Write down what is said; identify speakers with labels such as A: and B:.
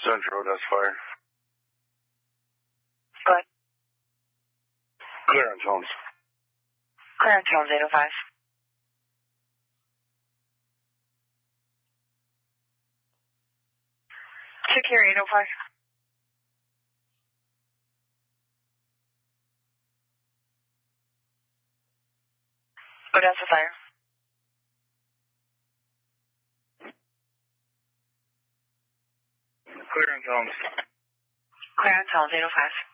A: Central, that's fire.
B: Go ahead.
A: Clear on tones.
B: Clear on tones, 805. Secure 805. Odessa Fire.
A: Clear on tones.
B: Clear on tones, 805.